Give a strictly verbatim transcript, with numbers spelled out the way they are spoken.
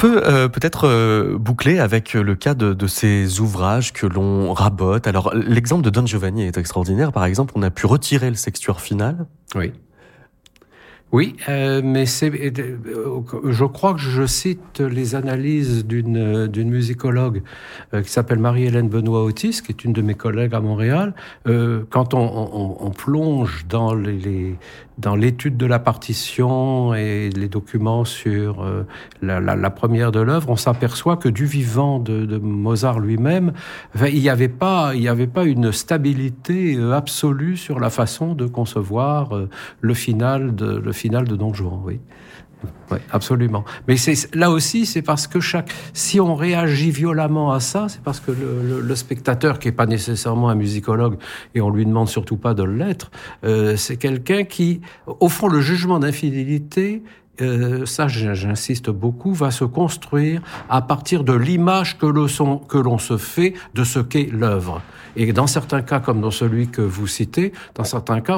peut euh, peut-être euh, boucler avec le cas de, de ces ouvrages que l'on rabote. Alors, l'exemple de Don Giovanni est extraordinaire. Par exemple, on a pu retirer le sextuor final. Oui. Oui, euh, mais c'est, euh, je crois que je cite les analyses d'une, d'une musicologue euh, qui s'appelle Marie-Hélène Benoît-Otis, qui est une de mes collègues à Montréal. Euh, quand on, on, on plonge dans, les, les, dans l'étude de la partition et les documents sur euh, la, la, la première de l'œuvre, on s'aperçoit que du vivant de, de Mozart lui-même, enfin, il n'y avait pas, il n'y avait pas une stabilité absolue sur la façon de concevoir euh, le final de le final de Don Juan, oui. Oui, absolument. Mais c'est, là aussi, c'est parce que chaque, si on réagit violemment à ça, c'est parce que le, le, le spectateur, qui n'est pas nécessairement un musicologue, et on lui demande surtout pas de l'être, euh, c'est quelqu'un qui, au fond, le jugement d'infidélité, Euh, ça j'insiste beaucoup, va se construire à partir de l'image que, le son, que l'on se fait de ce qu'est l'œuvre. Et dans certains cas, comme dans celui que vous citez, dans certains cas,